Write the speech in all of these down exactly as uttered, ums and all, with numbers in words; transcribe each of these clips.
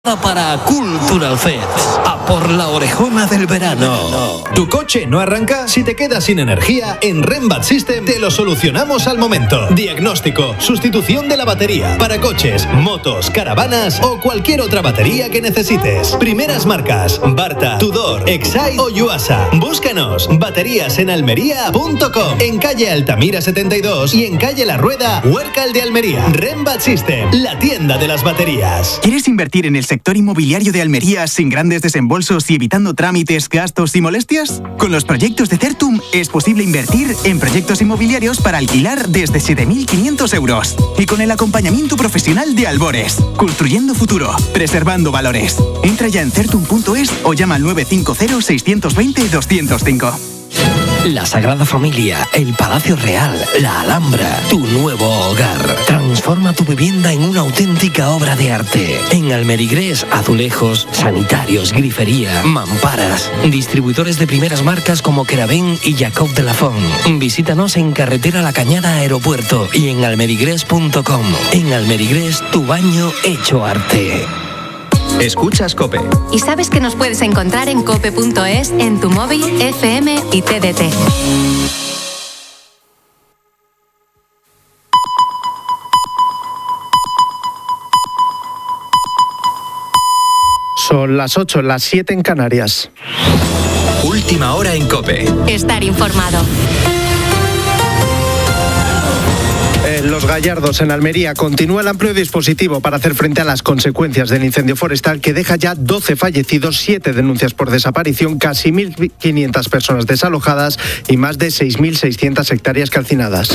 Para Cultural Fest, a por la orejona del verano. ¿Tu coche no arranca? Si te quedas sin energía, en Rembat System te lo solucionamos al momento. Diagnóstico, sustitución de la batería para coches, motos, caravanas o cualquier otra batería que necesites. Primeras marcas: Barta, Tudor, Excite o Yuasa. Búscanos. Baterías en almería punto com, en calle Altamira setenta y dos y en calle La Rueda, Huércal de Almería. Rembat System, la tienda de las baterías. ¿Quieres invertir en el sector inmobiliario de Almería sin grandes desembolsos y evitando trámites, gastos y molestias? Con los proyectos de Certum es posible invertir en proyectos inmobiliarios para alquilar desde siete mil quinientos euros y con el acompañamiento profesional de Albores. Construyendo futuro, preservando valores. Entra ya en certum punto es o llama al nueve cinco cero, seis dos cero, dos cero cinco. La Sagrada Familia, el Palacio Real, la Alhambra, tu nuevo hogar. Transforma tu vivienda en una auténtica obra de arte. En Almerigrés, azulejos, sanitarios, grifería, mamparas. Distribuidores de primeras marcas como Keravén y Jacob de la Font. Visítanos en Carretera La Cañada Aeropuerto y en almerigrés punto com. En Almerigrés, tu baño hecho arte. Escuchas COPE. Y sabes que nos puedes encontrar en cope punto es, en tu móvil, F M y T D T. Son las ocho, las siete en Canarias. Última hora en COPE. Estar informado. En Los Gallardos, en Almería, continúa el amplio dispositivo para hacer frente a las consecuencias del incendio forestal que deja ya doce fallecidos, siete denuncias por desaparición, casi mil quinientas personas desalojadas y más de seis mil seiscientas hectáreas calcinadas.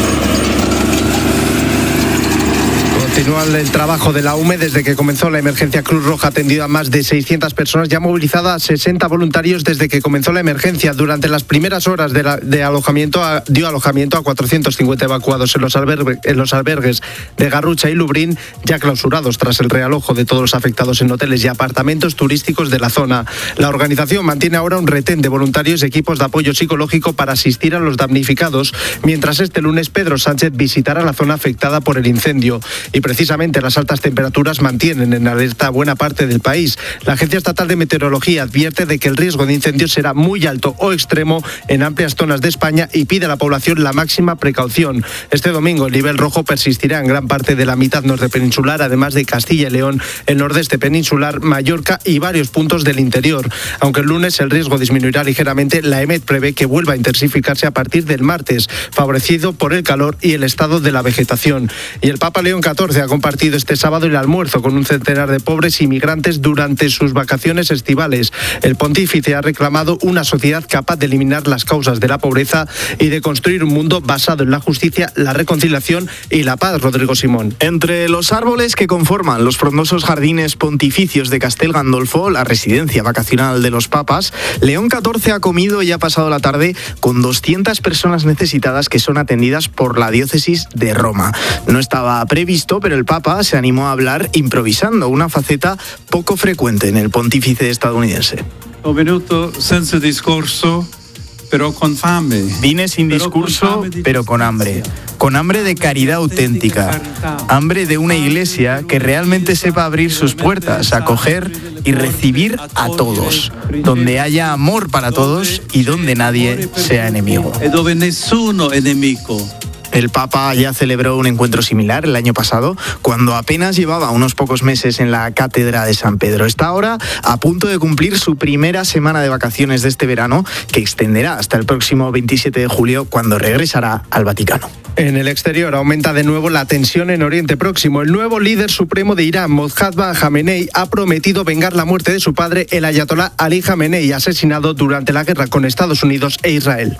Continúa el trabajo de la U M E. Desde que comenzó la emergencia, Cruz Roja ha atendido a más de seiscientas personas y ha movilizado a sesenta voluntarios desde que comenzó la emergencia. Durante las primeras horas de, la, de alojamiento a, dio alojamiento a cuatrocientos cincuenta evacuados en los, albergue, en los albergues de Garrucha y Lubrín, ya clausurados tras el realojo de todos los afectados en hoteles y apartamentos turísticos de la zona. La organización mantiene ahora un retén de voluntarios y equipos de apoyo psicológico para asistir a los damnificados, mientras este lunes Pedro Sánchez visitará la zona afectada por el incendio. Y precisamente las altas temperaturas mantienen en alerta buena parte del país. La Agencia Estatal de Meteorología advierte de que el riesgo de incendios será muy alto o extremo en amplias zonas de España y pide a la población la máxima precaución. Este domingo el nivel rojo persistirá en gran parte de la mitad norte peninsular, además de Castilla y León, el nordeste peninsular, Mallorca y varios puntos del interior. Aunque el lunes el riesgo disminuirá ligeramente, la E M E T prevé que vuelva a intensificarse a partir del martes, favorecido por el calor y el estado de la vegetación. Y el Papa León catorce ha compartido este sábado el almuerzo con un centenar de pobres inmigrantes durante sus vacaciones estivales. El pontífice ha reclamado una sociedad capaz de eliminar las causas de la pobreza y de construir un mundo basado en la justicia, la reconciliación y la paz. Rodrigo Simón. Entre los árboles que conforman los frondosos jardines pontificios de Castel Gandolfo, la residencia vacacional de los papas, León catorce ha comido y ha pasado la tarde con doscientas personas necesitadas que son atendidas por la diócesis de Roma. No estaba previsto, pero el Papa se animó a hablar improvisando, una faceta poco frecuente en el pontífice estadounidense. Ho venuto senza discorso, pero con fame. Vine sin discurso, pero con hambre. Con hambre de caridad auténtica. Hambre de una iglesia que realmente sepa abrir sus puertas, acoger y recibir a todos. Donde haya amor para todos y donde nadie sea enemigo. E dove nessuno è nemico. El Papa ya celebró un encuentro similar el año pasado, cuando apenas llevaba unos pocos meses en la Cátedra de San Pedro. Está ahora a punto de cumplir su primera semana de vacaciones de este verano, que extenderá hasta el próximo veintisiete de julio, cuando regresará al Vaticano. En el exterior aumenta de nuevo la tensión en Oriente Próximo. El nuevo líder supremo de Irán, Mojtaba Jamenei, ha prometido vengar la muerte de su padre, el ayatolá Ali Jamenei, asesinado durante la guerra con Estados Unidos e Israel.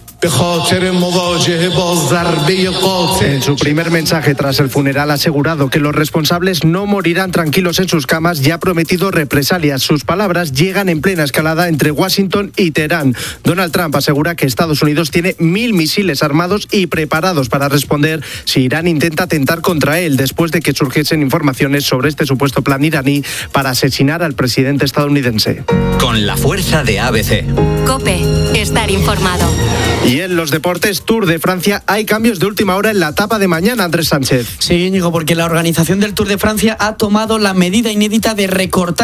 En su primer mensaje tras el funeral ha asegurado que los responsables no morirán tranquilos en sus camas y ha prometido represalias. Sus palabras llegan en plena escalada entre Washington y Teherán. Donald Trump asegura que Estados Unidos tiene mil misiles armados y preparados para responder si Irán intenta atentar contra él, después de que surgiesen informaciones sobre este supuesto plan iraní para asesinar al presidente estadounidense. Con la fuerza de A B C. COPE, estar informado. Y en los deportes, Tour de Francia, hay cambios de última última hora en la etapa de mañana, Andrés Sánchez. Sí, Íñigo, porque la organización del Tour de Francia ha tomado la medida inédita de recortar